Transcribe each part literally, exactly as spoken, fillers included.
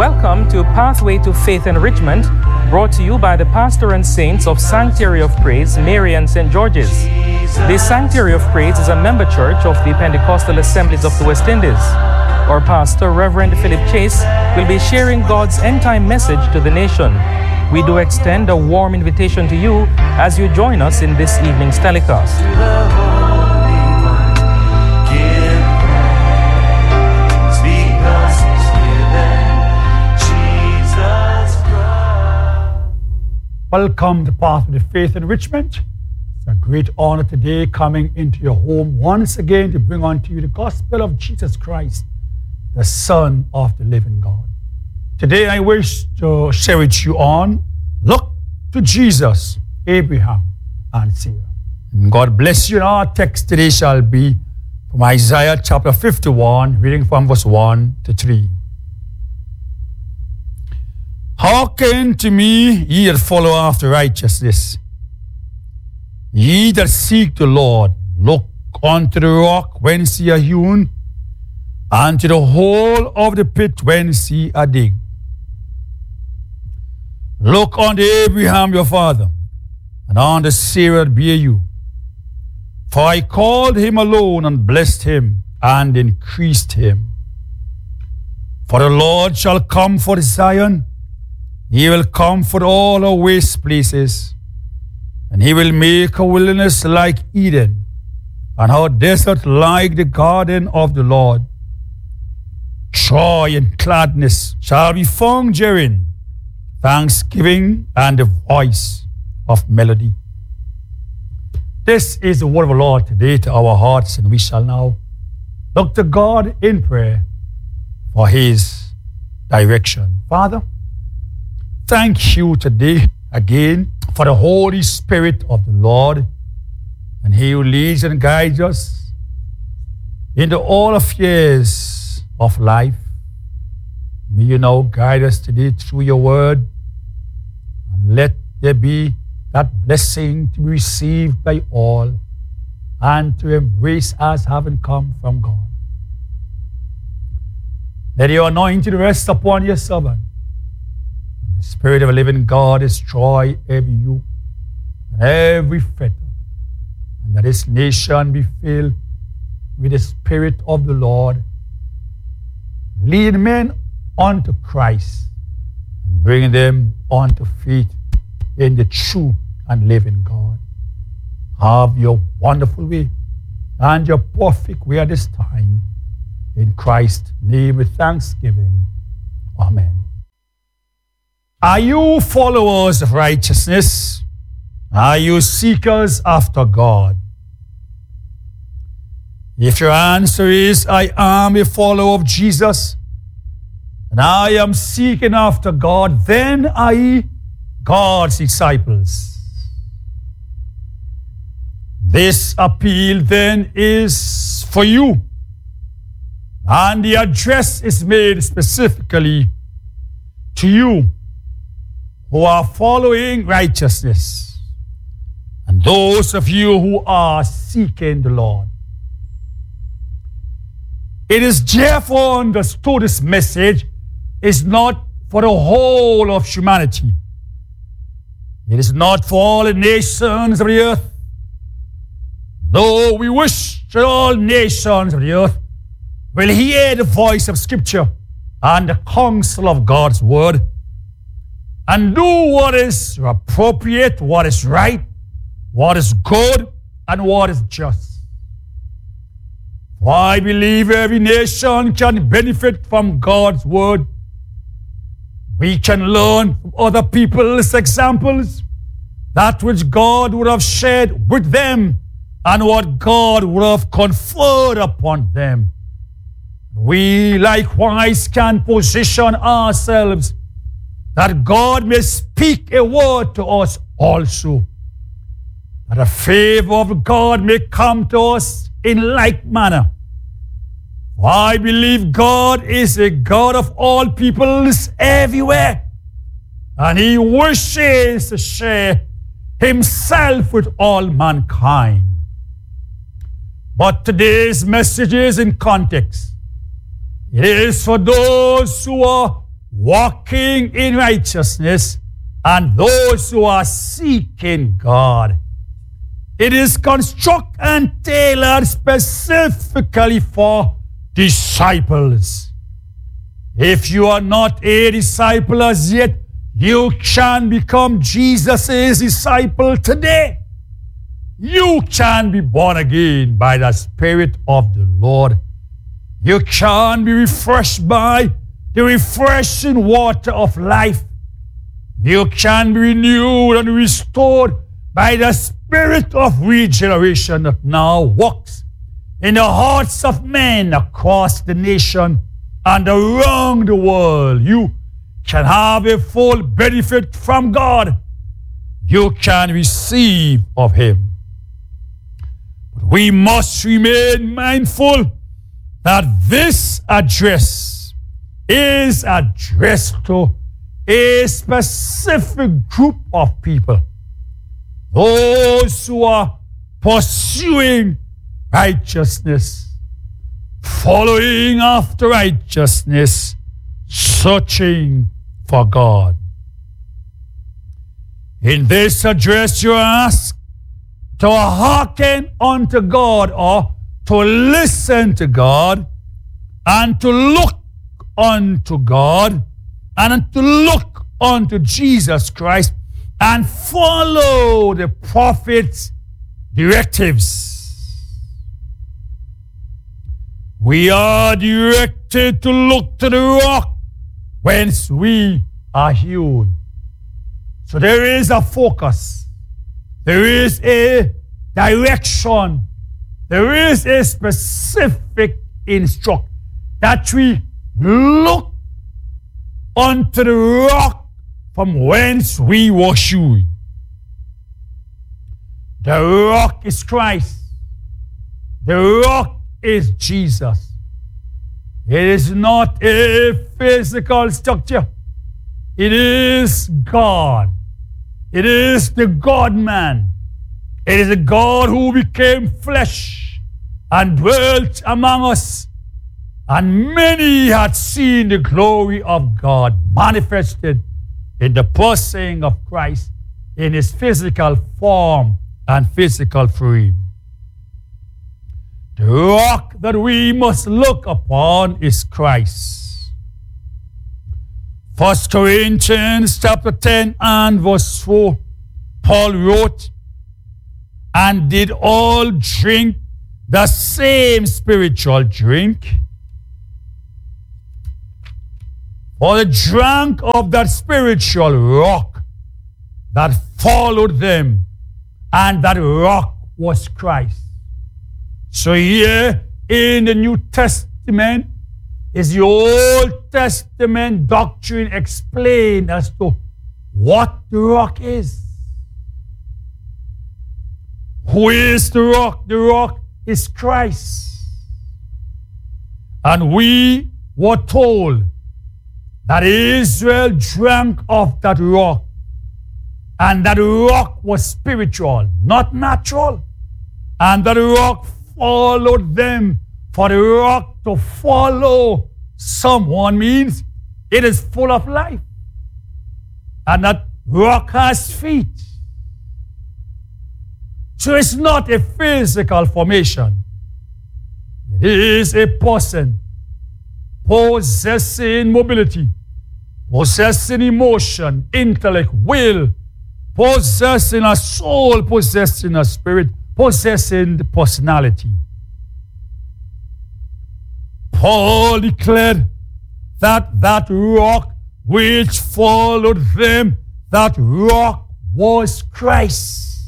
Welcome to Pathway to Faith Enrichment, brought to you by the pastor and saints of Sanctuary of Praise, Mary and Saint George's. The Sanctuary of Praise is a member church of the Pentecostal Assemblies of the West Indies. Our pastor, Reverend Philip Chase, will be sharing God's end-time message to the nation. We do extend a warm invitation to you as you join us in this evening's telecast. Welcome to Pathway to Faith Enrichment. It's a great honor today coming into your home once again to bring unto you the gospel of Jesus Christ, the Son of the living God. Today I wish to share with you on Look to Jesus, Abraham and Sarah. And God bless you. And our text today shall be from Isaiah chapter fifty-one, reading from verse one to three. Hearken to me, ye that follow after righteousness. Ye that seek the Lord, look unto the rock whence ye are hewn, and to the hole of the pit whence ye are digged. Look unto Abraham your father, and unto Sarah that bare you. For I called him alone, and blessed him, and increased him. For the Lord shall comfort Zion, he will comfort all our waste places, and he will make a wilderness like Eden, and our desert like the garden of the Lord. Joy and gladness shall be found therein, thanksgiving and the voice of melody. This is the word of the Lord today to our hearts, and we shall now look to God in prayer for his direction. Father, thank you today again for the Holy Spirit of the Lord, and he who leads and guides us into all affairs of life. May you now guide us today through your word, and let there be that blessing to be received by all and to embrace as having come from God. Let your anointing rest upon your servant. The Spirit of a living God destroy every yoke and every fetter, and that this nation be filled with the Spirit of the Lord, lead men unto Christ and bring them unto faith in the true and living God. Have your wonderful way and your perfect way at this time. In Christ's name with thanksgiving. Amen. Are you followers of righteousness? Are you seekers after God? If your answer is, I am a follower of Jesus, and I am seeking after God, then are ye God's disciples. This appeal then is for you, and the address is made specifically to you who are following righteousness, and those of you who are seeking the Lord. It is therefore understood this message is not for the whole of humanity. It is not for all the nations of the earth, though we wish that all nations of the earth will hear the voice of Scripture and the counsel of God's word, and do what is appropriate, what is right, what is good, and what is just. For I believe every nation can benefit from God's word. We can learn from other people's examples, that which God would have shared with them and what God would have conferred upon them. We likewise can position ourselves that God may speak a word to us also, that the favor of God may come to us in like manner. For I believe God is a God of all peoples everywhere, and he wishes to share himself with all mankind. But today's message is in context. It is for those who are walking in righteousness and those who are seeking God. It is constructed and tailored specifically for disciples. If you are not a disciple as yet, you can become Jesus' disciple today. You can be born again by the Spirit of the Lord. You can be refreshed by the refreshing water of life. You can be renewed and restored by the Spirit of regeneration that now works in the hearts of men across the nation and around the world. You can have a full benefit from God. You can receive of Him. But we must remain mindful that this address is addressed to a specific group of people. Those who are pursuing righteousness, following after righteousness, searching for God. In this address, you are asked to hearken unto God, or to listen to God, and to look unto God, and to look unto Jesus Christ, and follow the prophet's directives. We are directed to look to the rock whence we are hewn. So there is a focus. There is a direction. There is a specific instruction that we look unto the rock from whence we were hewn. The rock is Christ. The rock is Jesus. It is not a physical structure. It is God. It is the God-man. It is a God who became flesh and dwelt among us. And many had seen the glory of God manifested in the person of Christ in His physical form and physical frame. The rock that we must look upon is Christ. First Corinthians chapter ten and verse four, Paul wrote, "And did all drink the same spiritual drink? For they drank of that spiritual rock that followed them, and that rock was Christ." So here in the New Testament is the Old Testament doctrine explained as to what the rock is. Who is the rock? The rock is Christ. And we were told that Israel drank of that rock, and that rock was spiritual, not natural, and that rock followed them. For the rock to follow someone means it is full of life, and that rock has feet. So it's not a physical formation. It is a person possessing mobility, possessing emotion, intellect, will, possessing a soul, possessing a spirit, possessing the personality. Paul declared that that rock which followed them, that rock was Christ.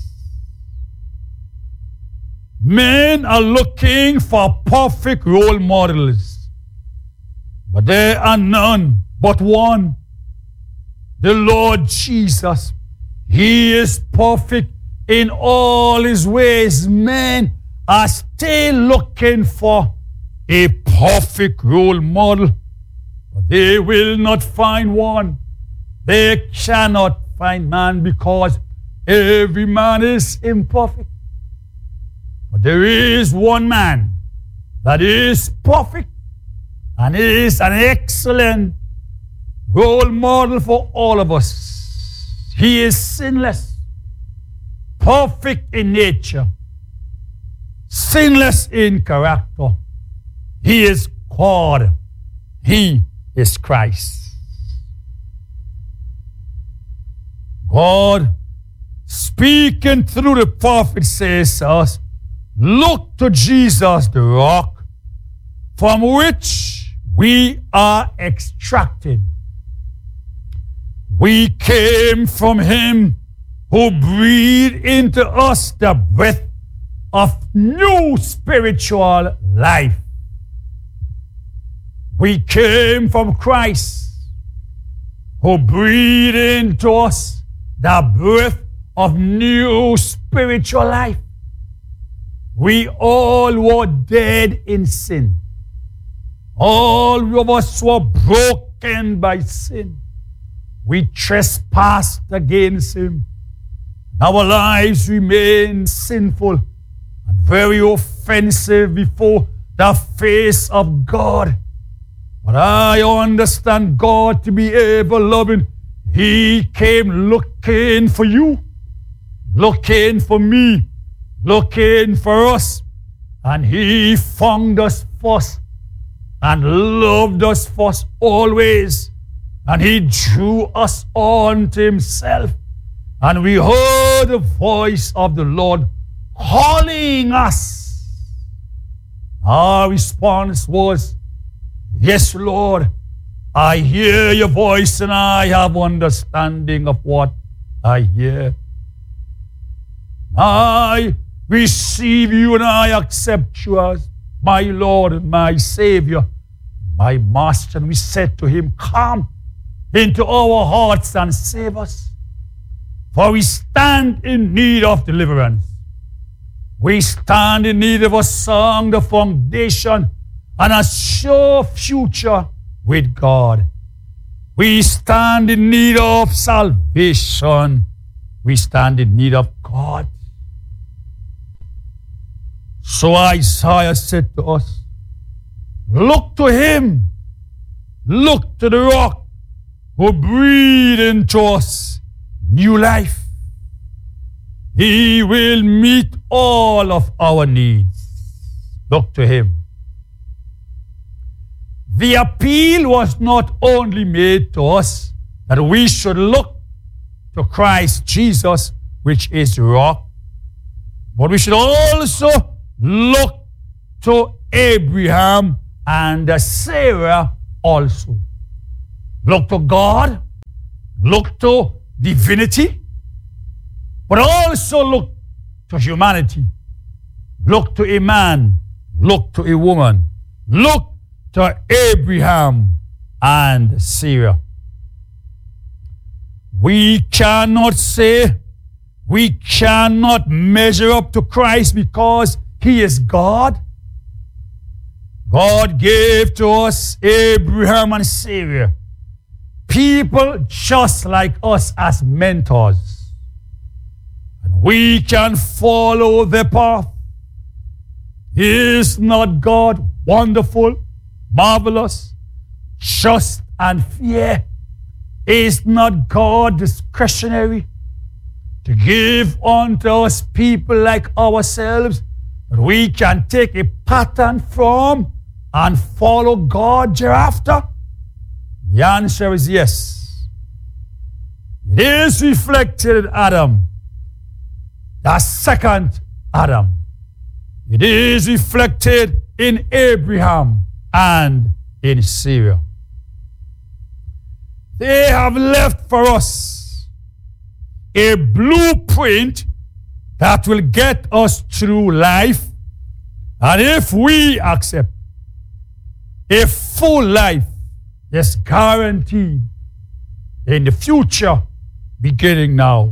Men are looking for perfect role models, but there are none but one, the Lord Jesus. He is perfect in all His ways. Men are still looking for a perfect role model, but they will not find one. They cannot find man, because every man is imperfect. But there is one man that is perfect and is an excellent role model for all of us. He is sinless, perfect in nature, sinless in character. He is God. He is Christ. God, speaking through the prophet, says to us, look to Jesus, the rock, from which we are extracted. We came from him who breathed into us the breath of new spiritual life. We came from Christ, who breathed into us the breath of new spiritual life. We all were dead in sin. All of us were broken by sin. We trespassed against him. Our lives remain sinful and very offensive before the face of God. But I understand God to be ever loving. He came looking for you, looking for me, looking for us. And he found us first and loved us first always. And he drew us on to himself. And we heard the voice of the Lord calling us. Our response was, yes, Lord, I hear your voice and I have understanding of what I hear. I receive you and I accept you as my Lord and my Savior, my Master. And we said to him, come into our hearts and save us. For we stand in need of deliverance. We stand in need of a song, the foundation, and a sure future with God. We stand in need of salvation. We stand in need of God. So Isaiah said to us, look to him, look to the rock who breathed into us new life. He will meet all of our needs. Look to him. The appeal was not only made to us that we should look to Christ Jesus, which is the rock, but we should also look to Abraham and Sarah also. Look to God, look to divinity, but also look to humanity. Look to a man, look to a woman, look to Abraham and Sarah. We cannot say, we cannot measure up to Christ because he is God. God gave to us Abraham and Sarah, people just like us as mentors. And we can follow their path. Is not God wonderful, marvelous, just and fair? Is not God discretionary to give unto us people like ourselves that we can take a pattern from and follow God thereafter? The answer is yes. It is reflected in Adam, the second Adam. It is reflected in Abraham and in Sarah. They have left for us a blueprint that will get us through life. And if we accept a full life, is guaranteed in the future, beginning now.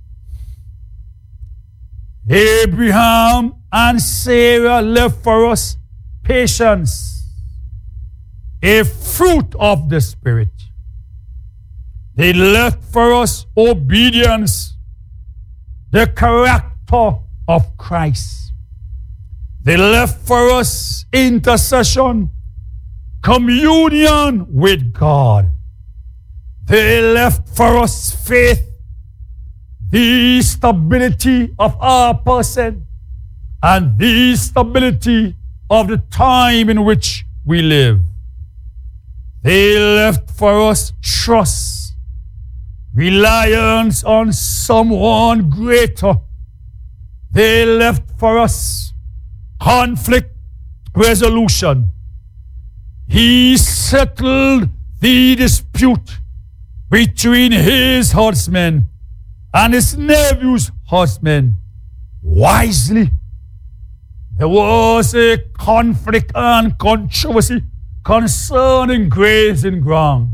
Abraham and Sarah left for us patience, a fruit of the Spirit. They left for us obedience, the character of Christ. They left for us intercession, communion with God. They left for us faith, the stability of our person, and the stability of the time in which we live. They left for us trust, reliance on someone greater. They left for us conflict resolution. He settled the dispute between his horsemen and his nephew's horsemen wisely. There was a conflict and controversy concerning grazing grounds.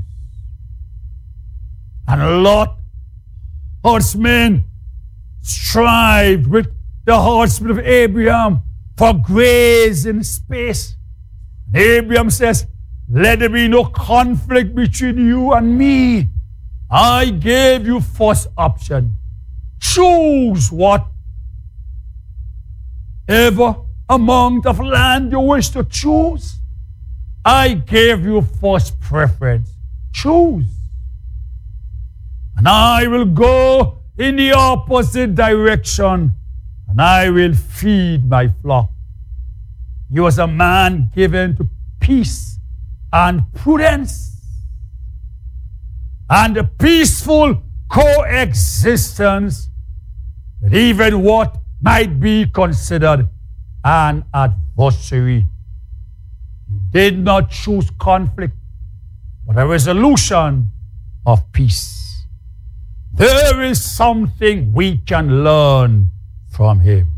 And Lot, horsemen, strived with the horsemen of Abraham for grazing space. And Abraham says, let there be no conflict between you and me. I gave you first option. Choose whatever amount of land you wish to choose. I gave you first preference. Choose. And I will go in the opposite direction, and I will feed my flock. He was a man given to peace and prudence, and a peaceful coexistence with even what might be considered an adversary. He did not choose conflict, but a resolution of peace. There is something we can learn from him.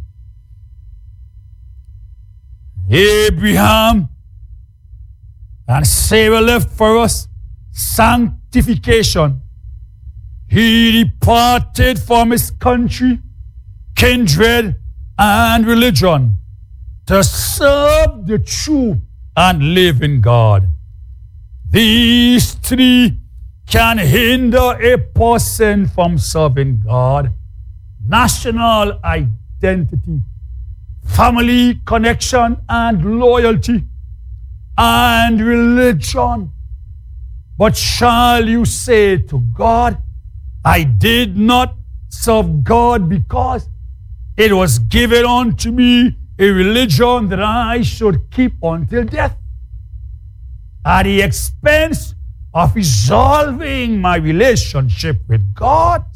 Abraham and Sarah left for us sanctification. He departed from his country, kindred, and religion to serve the true and living God. These three can hinder a person from serving God: national identity, family connection and loyalty, and religion. But shall you say to God, I did not serve God because it was given unto me a religion that I should keep until death, at the expense of resolving my relationship with God?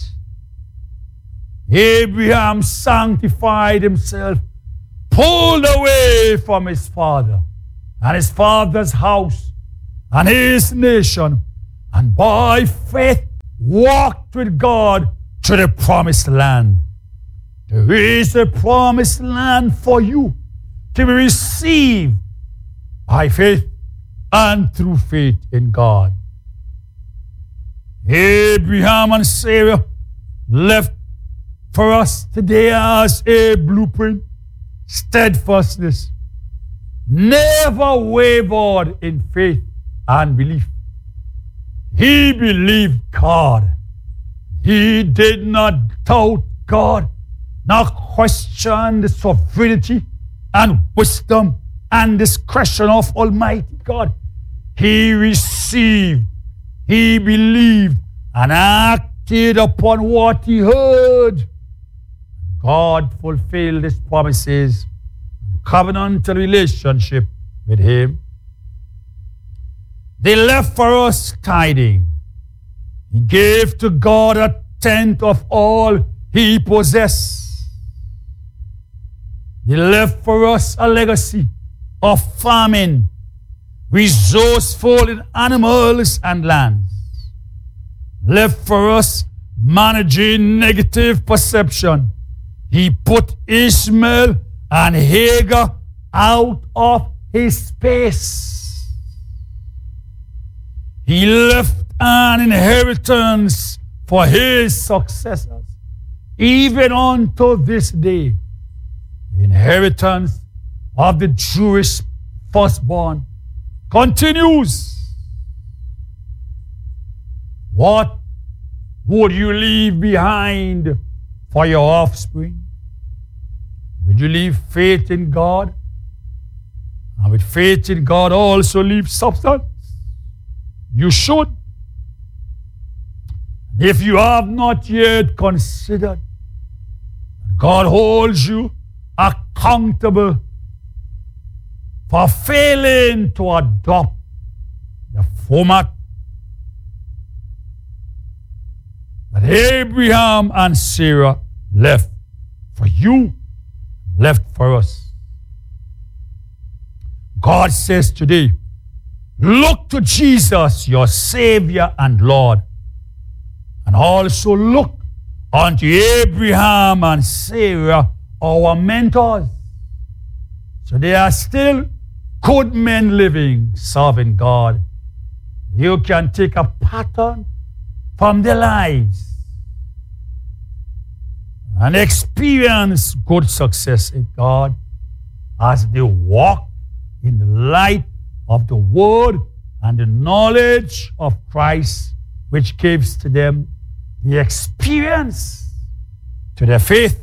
Abraham sanctified himself, pulled away from his father and his father's house and his nation, and by faith walked with God to the promised land. There is a promised land for you to be received by faith and through faith in God. Abraham and Sarah left for us today as a blueprint: steadfastness, never wavered in faith and belief. He believed God. He did not doubt God, nor question the sovereignty and wisdom and discretion of Almighty God. He received, he believed, and acted upon what he heard. God fulfilled his promises, covenantal relationship with him. They left for us tithing. He gave to God a tenth of all he possessed. He left for us a legacy of farming, resourceful in animals and lands. Left for us managing negative perception. He put Ishmael and Hagar out of his space. He left an inheritance for his successors, even unto this day. The inheritance of the Jewish firstborn continues. What would you leave behind for your offspring? Would you leave faith in God? And with faith in God also leave substance? You should. If you have not yet considered, God holds you accountable for failing to adopt the format that Abraham and Sarah left for you, left for us. God says today, look to Jesus, your Savior and Lord, and also look unto Abraham and Sarah, our mentors. So they are still good men living, serving God. You can take a pattern from their lives and experience good success in God as they walk in the light of the Word and the knowledge of Christ, which gives to them the experience to their faith.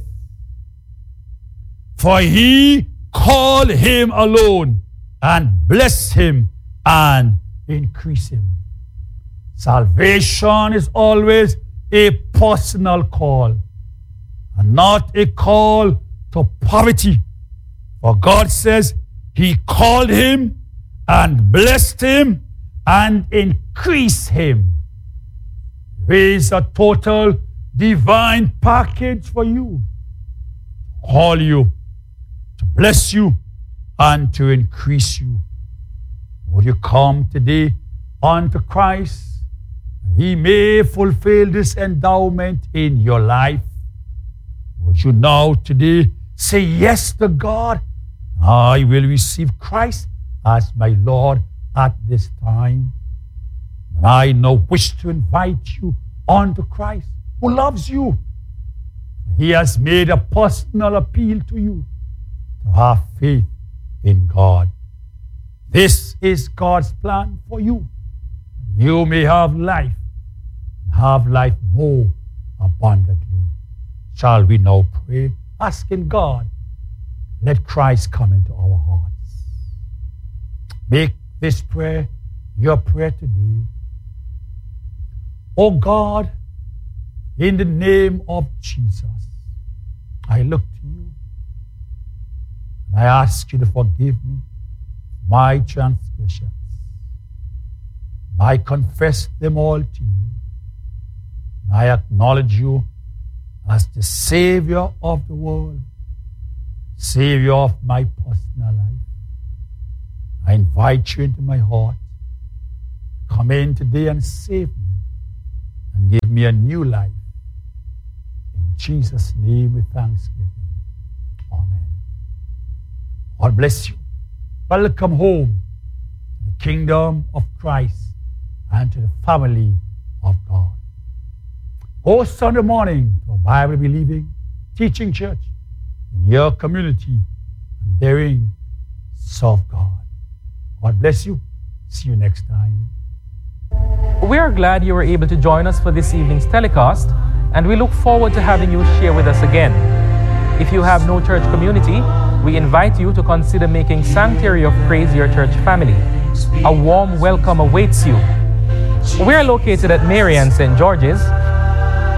For he called him alone and blessed him and increased him. Salvation is always a personal call and not a call to poverty. For God says he called him and blessed him and increased him. There is a total divine package for you. To call you, to bless you, and to increase you. Would you come today unto Christ, that he may fulfill this endowment in your life? Would you now today say yes to God? I will receive Christ as my Lord at this time. And I now wish to invite you unto Christ, who loves you. He has made a personal appeal to you to have faith in God. This is God's plan for you. You may have life and have life more abundantly. Shall we now pray, asking God, let Christ come into our hearts. Make this prayer your prayer today. Oh God, in the name of Jesus, I look to you and I ask you to forgive me my transgressions. I confess them all to you. And I acknowledge you as the Savior of the world, Savior of my personal life. I invite you into my heart. Come in today and save me and give me a new life. In Jesus' name with thanksgiving. Amen. God bless you. Welcome home to the kingdom of Christ and to the family of God. Go Sunday morning to a Bible-believing, teaching church in your community and therein serve God. God bless you. See you next time. We are glad you were able to join us for this evening's telecast, and we look forward to having you share with us again. If you have no church community, we invite you to consider making Sanctuary of Praise your church family. A warm welcome awaits you. We are located at Mary and Saint George's,